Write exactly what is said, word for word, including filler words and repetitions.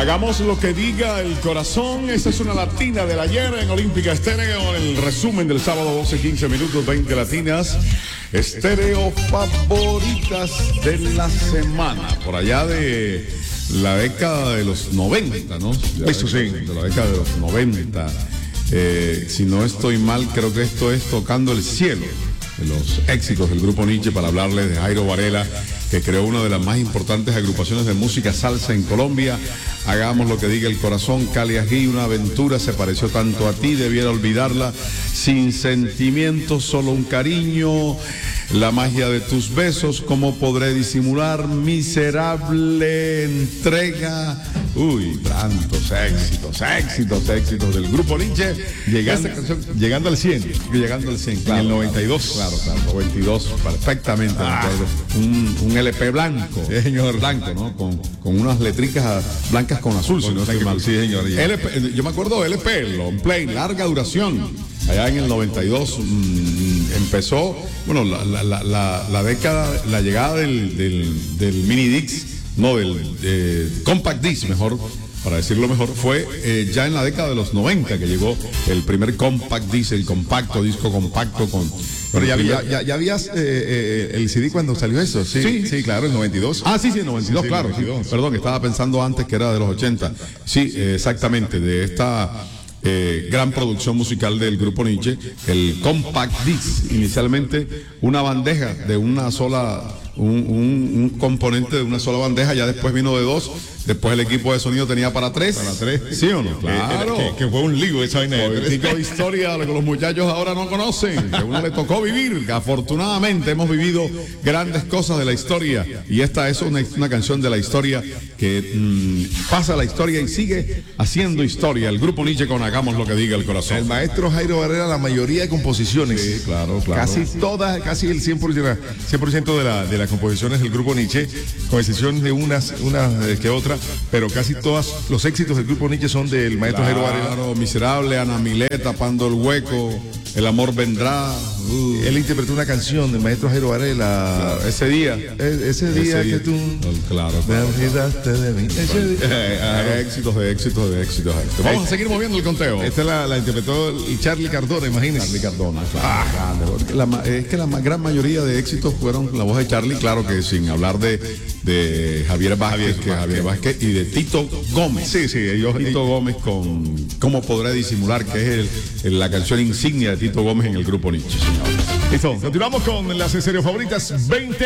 Hagamos lo que diga el corazón. Esta es una latina del ayer en Olímpica Estéreo. El resumen del sábado, doce, quince minutos, veinte latinas. Estéreo favoritas de la semana. Por allá de la década de los noventa, ¿no? Eso sí. De la década de los noventa. Eh, si no estoy mal, creo que esto es Tocando el Cielo, de los éxitos del grupo Nietzsche, para hablarles de Jairo Varela, que creó una de las más importantes agrupaciones de música salsa en Colombia. Hagamos lo que diga el corazón. Cali Ají, una aventura, se pareció tanto a ti, debiera olvidarla. Sin sentimientos, solo un cariño. La magia de tus besos, ¿cómo podré disimular? Miserable entrega. Uy, tantos éxitos, éxitos, éxitos del grupo Nietzsche. Llegando, llegando al cien. Llegando al cien, claro. En el noventa y dos. Claro, claro, noventa y dos, perfectamente. Ah. Un, un L P blanco. Sí, señor. Blanco, ¿no? Con, con unas letricas blancas con azul, si no estoy mal. Sí, señor. L P, yo me acuerdo de L P, long play, larga duración. Allá en el noventa y dos mmm, empezó, bueno, la, la, la, la, la década, la llegada del, del, del mini disc, no, del eh, compact disc, mejor, para decirlo mejor, fue eh, ya en la década de los noventa que llegó el primer compact disc, el compacto, disco compacto con... Pero ya, ya, ya, ya habías eh, eh, el C D cuando salió eso, sí, sí, sí, claro, el noventa y dos. Ah, sí, sí, el noventa y dos, sí, claro. noventa y dos. Sí. Perdón, estaba pensando antes que era de los ochenta. Sí, eh, exactamente, de esta eh, gran producción musical del grupo Nietzsche, el compact disc, inicialmente una bandeja de una sola, un, un, un componente de una sola bandeja, ya después vino de dos. Después el equipo de sonido tenía para tres. Para tres. ¿Sí o no? Claro. Eh, que, que fue un lío esa vaina de tres. Tipo de historia que los muchachos ahora no conocen, que a uno le tocó vivir. Afortunadamente hemos vivido grandes cosas de la historia. Y esta es una, una canción de la historia que mmm, pasa la historia y sigue haciendo historia. El grupo Nietzsche con Hagamos lo que diga el corazón. El maestro Jairo Varela, la mayoría de composiciones. Sí, claro, claro. Casi todas, casi el cien por ciento, cien por ciento de, la, de las composiciones del grupo Nietzsche, con excepción de unas, unas que otras. Pero casi todos los éxitos del grupo Nietzsche son del maestro Claro, Jairo Varela. Claro, Miserable, Ana Milé, Tapando el Hueco, El Amor Vendrá. Uh. Él interpretó una canción del maestro Jairo Varela. Claro, ese día. E- ese, día ese día que tú claro, me claro, olvidaste de mí. Ese día. Eh, eh, éxitos de éxitos de éxitos. éxitos. Vamos a seguir moviendo el conteo. Esta la, la interpretó el Charlie Cardona, imagínense. Charlie Cardona, claro. Ah, la, es que la gran mayoría de éxitos fueron la voz de Charlie, claro que sin hablar de, de Javier Vázquez, Javier, que Javier Vázquez y de Tito Gómez. Sí, sí, ellos. Tito Gómez con ¿Cómo podré disimular? Que es el, el, la canción insignia de Tito Gómez en el grupo Nietzsche, señor. Listo, continuamos con las escenarios favoritas veinte.